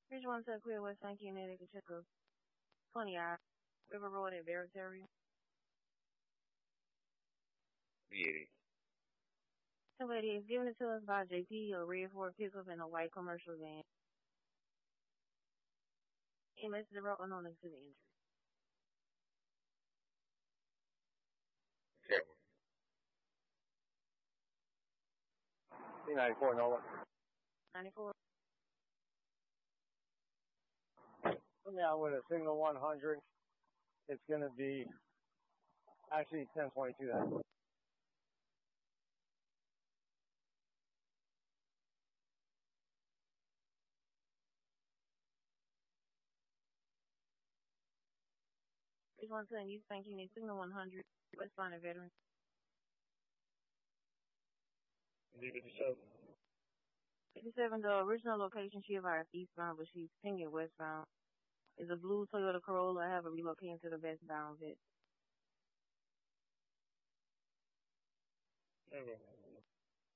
Bridge 1 to Clear West St. Connecticut, check of 20 River Road at Barrett. Yeah. Somebody is given it to us by JP, a red Ford pickup and a white commercial van. MS the road unknown to the injury. Yeah. C94 Nola. 94. Yeah, with a single 100, it's going to be actually 1022 then. Bridge 1 to East St. Connecticut, signal 100, westbound at Veteran. D57. 57, the original location she arrived eastbound, but she's pinging westbound. Is a blue Toyota Corolla. I have a relocating to the westbound vet.